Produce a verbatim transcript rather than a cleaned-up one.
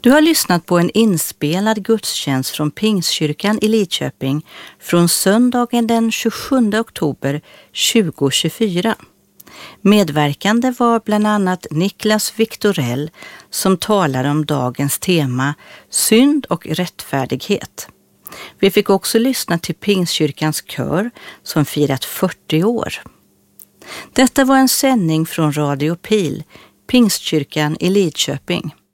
Du har lyssnat på en inspelad gudstjänst från Pingstkyrkan i Lidköping från söndagen den tjugosjunde oktober tjugohundratjugofyra. Medverkande var bland annat Niklas Viktorell som talar om dagens tema synd och rättfärdighet. Vi fick också lyssna till Pingstkyrkans kör som firat fyrtio år. Detta var en sändning från Radio Pil, Pingstkyrkan i Lidköping.